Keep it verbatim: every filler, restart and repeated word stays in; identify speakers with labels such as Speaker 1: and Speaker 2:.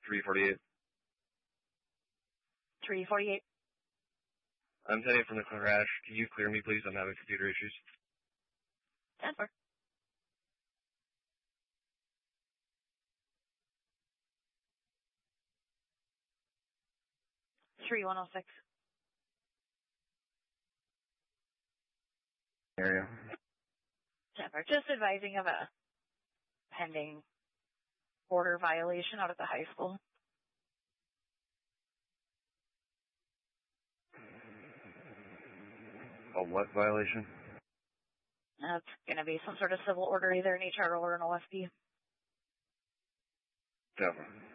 Speaker 1: three forty-eight.
Speaker 2: three forty-eight.
Speaker 1: I'm sending from the crash. Can you clear me, please? I'm having computer issues.
Speaker 2: ten four. three one oh six.
Speaker 1: Area.
Speaker 2: ten four. Just advising of a pending order violation out at the high school.
Speaker 1: A what violation?
Speaker 2: That's going to be some sort of civil order, either an H R or an O S P.
Speaker 1: Definitely.